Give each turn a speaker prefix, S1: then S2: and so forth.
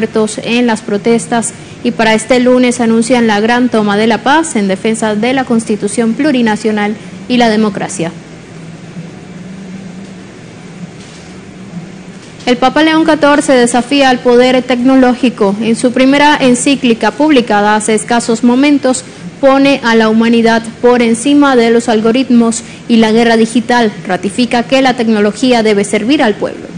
S1: muertos en las protestas y para este lunes anuncian la gran toma de la paz en defensa de la Constitución plurinacional y la democracia. El Papa León XIV desafía al poder tecnológico. En su primera encíclica publicada hace escasos momentos, pone a la humanidad por encima de los algoritmos y la guerra digital. Ratifica que la tecnología debe servir al pueblo.